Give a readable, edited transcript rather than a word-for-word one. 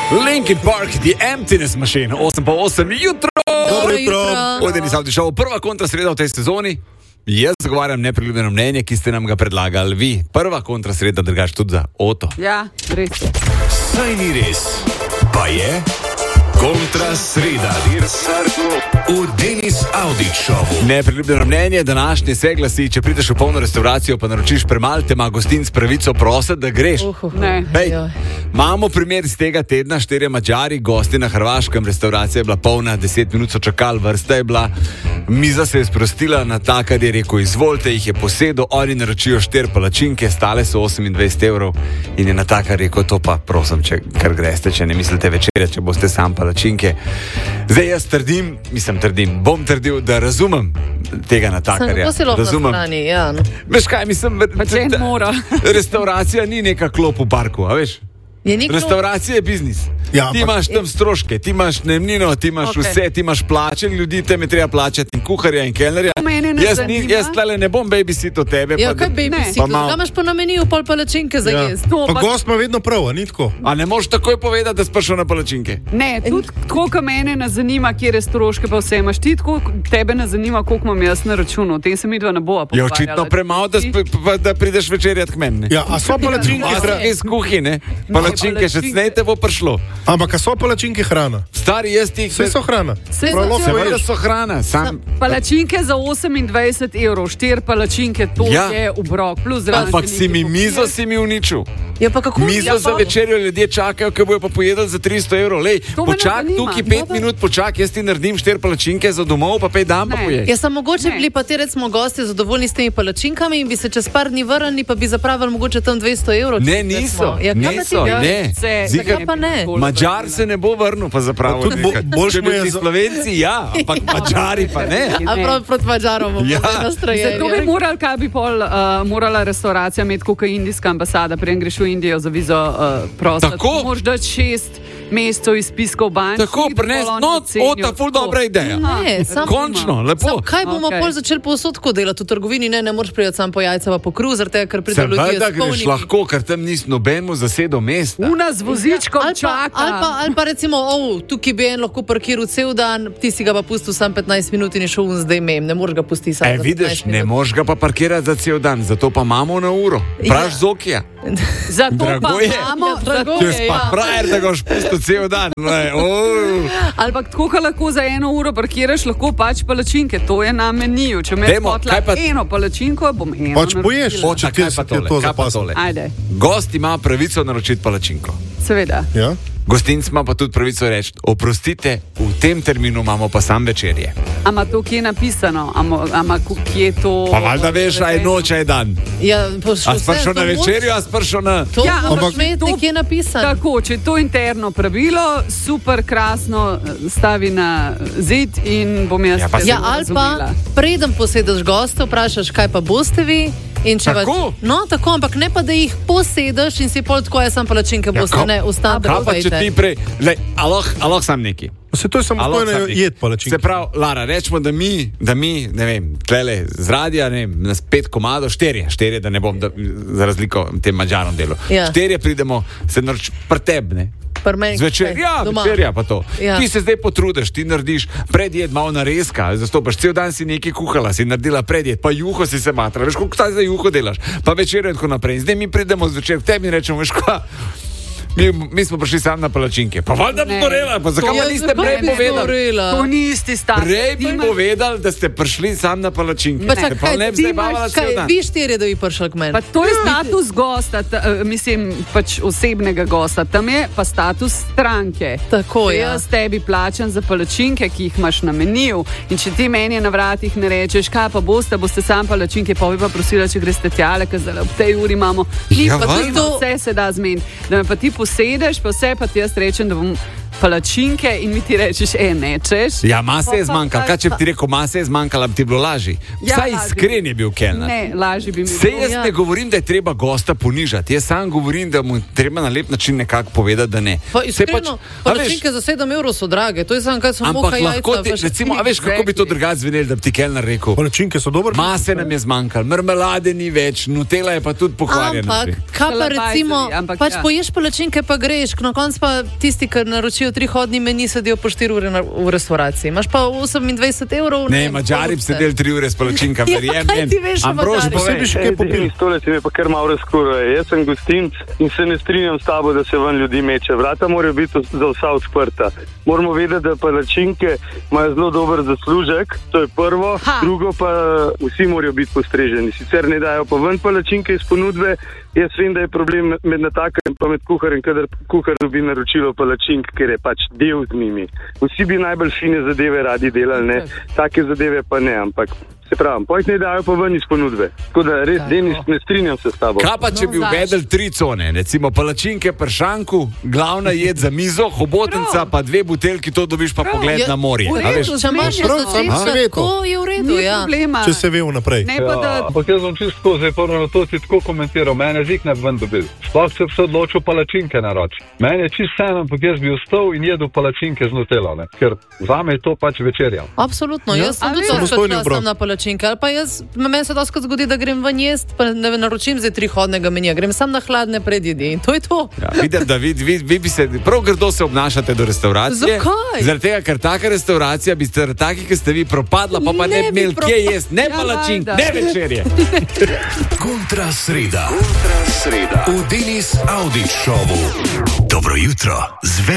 Linkin Park, The Emptiness Machine, 8:08 jutro. Dobro jutro. Odeni Savdi Show, prva kontrasreda v tej sezoni. Jaz zagovarjam nepriljubljeno mnenje, ki ste nam ga predlagali vi. Prva kontrasreda drugač tudi za Oto. Ja, res je. Saj ni res, pa je kontrasreda v Denis Audić Showu. Nepriljubljeno mnenje današnje se glasi: če prideš v polno restauracijo, pa naročiš premalo, te ima gostinc pravico prositi, da greš. Ne. Hej, imamo primer iz tega tedna, 4 Madžari, gosti na Hrvaškem, restauracija je bila polna, 10 minut so čakali, vrsta je bila, miza se je sprostila, natakar je rekel, izvolite, jih je posedel, oni naročijo 4 palačinke, stale so 28 evrov in je natakar rekel, to pa prosim, če kar greste, če ne mislite večerja, če boste sam palačinke. Zdaj jaz bom trdil, da razumem tega natakarja. Razumem. Veš kaj, mislim, restauracija ni neka klop v parku, a veš? Restauracija je biznis. Ja, ti imaš tam stroške, ti imaš najemnino, ti imaš vse, ti imaš plače, ljudi tem je treba plačati in kuharja in kelnerja. Jaz tlele ne bom babysit od tebe. Ja, kaj babysit? Kaj imaš pa na meniju pol palačinke za jesti? Pa gost ima vedno prav, ni tako? A ne moš takoj povedati, da sprašal na palačinke? Ne, tudi koliko mene ne zanima, kje stroške pa vse imaš. Ti tako tebe ne zanima, koliko imam jaz na računu. O tem se midva ne bova pogovarjala. Je očitno premalo, da prideš večerjat k meni. Ja, a so palačinke iz kuhine? Palačinke še cnejte bo prišlo. Ampak a so palačinke hrana? Stari, jaz tih... Vse so hrana. Seveda so hrana. Palačinke za 28 evrov, 4 palačinke, to je obrok. Ampak mizo si mi uničil. Ja, pa kako? Mizo za večerjo ljudje čakajo, ker bojo pa pojedali za 300 evrov. Lej, počak, tukaj 5 minut počak, jaz ti naredim 4 palačinke za domov, pa 5 dan pa poješ. Ja, samo mogoče bili pa ti recimo gosti zadovoljni s temi palačinkami in bi se čez par dni vrnili, pa bi zapravili mogoče tam 200 evrov. Ne, niso. Zakaj pa ne? Madžar se ne bo vrnil, pa zapravo. Če bi ti Slovenci, ja, ampak Madžari pa ne. A prav proti Madžarom bomo nastrojeni. Zato bi morali, kaj bi morala restauracija imeti, kot indijska ambasada, preden greš v Indijo za vizo prositi. Tako? Moraš dati 6 mesecev iz spiskov bank. Tako, prines, ta ful dobra ideja. Končno, lepo. Kaj bomo pol začeli povsod delati v trgovini? Ne moreš prijeti sam po jajca pa po kruh, zaradi tega, ker pride ljudje s polnimi. Seveda greš lahko, ker tam nisi nobenemu zasedel mesta. U nas vozičkom čaka. Ali pa recimo, tukaj bi en lahko parkiral cel dan, ti si ga pa pustil sam 15 minut in je šel zdaj mem, ne moreš ga pustiti sam 15 minut. Vidiš, ne moreš ga pa parkirati za cel dan, zato pa imamo na uro. Praš Zokija. Zato pa imamo, če si pa frajer, da ga boš pustil cel dan. Ali pa tako, ko lahko za 1 uro parkiraš, lahko pač palačinke, to je na meniju. Če me spotla eno palačinko, bom eno. Pač poješ, kaj pa tole. Ajde. Gost ima pravico naročiti palačinko. Seveda. Ja. Gostinc ima pa tudi pravico reči, oprostite, v tem terminu imamo pa sam večerje. Ama to kje je napisano? Ama kje je to... Pa valjda veš, a je noč, a je dan. Ja, a spršel na večerjo, a spršel na... To moraš imeti nekje napisano. Tako, če je to interno pravilo, super, krasno, stavi na zid in bom jaz razumela. Ali pa preden posedeš goste, vprašaš, kaj pa boste vi? Tako? Tako, ampak ne pa, da jih posedeš in si pol tako, jaz sam palačinke boste, ne, ostane. Kaj pa, če ti prej... Aloh sam neki. Se to je samo stojno jed palačinke. Se pravi, Lara, rečemo, da mi, ne vem, tlele z radija, ne vem, nas 5 komadov, 4, da ne bom za razliko tem Madžarom delu. 4 pridemo, se naroč preteb, ne? Zvečer, večerja pa to. Ti se zdaj potrudiš, ti narediš predjed, malo narezka, zastopaš, cel dan si nekaj kuhala, si naredila predjed, pa juho si se matra, veš, koliko zdaj juho delaš, pa večer in tako naprej. Zdaj mi pridemo zvečer k tebi in rečemo, veš kva, mi smo prišli sam na palačinke. Pa valjda bi morela, pa zakaj pa niste prej povedali? To ni isti status. Prej bi povedali, da ste prišli sam na palačinke. Pa ne bi zdaj bavala cel dan. Vi 4, da bi prišli k meni. Pa to je status gosta, mislim, pač osebnega gosta. Tam je pa status stranke. Tako je. Jaz tebi plačam za palačinke, ki jih imaš na meniju. In če ti meni na vratih ne rečeš, kaj pa boste sam palačinke, pa bi pa prosila, če greste tjale, ker zdaj v tej uri imamo. Vse se da zmeniti. Da me pa ti posedeš, pa vse pa ti jaz rečem, da bom palačinke in mi ti rečeš, nečeš. Ja, mase je zmanjkalo. Kaj če bi ti rekel, mase je zmanjkalo, bi ti bilo lažje? Vsaj iskren je bil kelner. Ne, lažje bi mi bilo. Sej jaz ne govorim, da je treba gosta ponižati. Jaz sam govorim, da mu treba na lep način nekako povedati, da ne. Pa iskreno, palačinke za 7 evrov so drage. To je samo, kaj so moka jajca. Ampak lahko ti, recimo, a veš, kako bi to drugače zveneli, da bi ti kelner rekel? Palačinke so dobre. Mase nam je zmanjkalo, marmelade ni več, Nutella je pa tudi pokvarjena. Ampak, kaj pa recimo, pač poješ palačinke pa greš, na koncu pa tisti, ki naročijo 3-hodni meni, sedijo po 4 ure v restauraciji. Imaš pa 28 evrov. Ne, Madžari bi sedeli 3 ure s palačinkami, verjem. Ambrož, posebej še kaj popil. Tole si me pa kar malo razkuruje. Jaz sem gostinc in se ne strinjam s tabo, da se ven ljudi meče. Vrata morajo biti za vsa odprta. Moramo vedeti, da palačinke imajo zelo dober zaslužek, to je prvo. Drugo pa vsi morajo biti postreženi. Sicer ne dajo pa ven palačinke iz ponudbe. Jaz vem, da je problem med natakarjem pa med kuharjem, kadar kuhar dobi naročilo palačink, ker je pač del z njimi. Vsi bi najbolj fine zadeve radi delali, ne? Take zadeve pa ne, ampak se pravim, pojď ne dajo pa ven iz ponudbe. Tako da res, Denis, ne strinjam se s tabo. Kaj pa, če bi uvedeli 3 cone, recimo palačinke pri šanku, glavna jed za mizo, hobotnica, pa 2 buteljki, to dobiš pa pogled na morje. Če imaš to je v redu, ja. Če se ve vnaprej. Ampak jaz sem čisto zdaj prvo na to si tako komentiral, mene zik ne bi ven dobil. Sploh se bi se odločil palačinke naroč. Meni je čisto vseeno, ampak jaz bi ostal in jedel palačinke z Nutello, ne? Ker zame je to pač večerja. Absolutno, jaz sem tudi na palačinke, ali pa meni se doskrat zgodi, da grem ven jest, pa ne naročim zdaj 3-hodnega menija, grem sam na hladne predjedi in to je to. Ja, vidim, da vi bi se, prav grdo se obnašate do restauracije. Zakaj? Zaradi tega, ker taka restauracija bi ste taki, ki ste vi propadla, pa ne bi imeli kje jest, ne palačink, ne večerje. Kontra sreda. V Denis Audić Showu. Dobro jutro.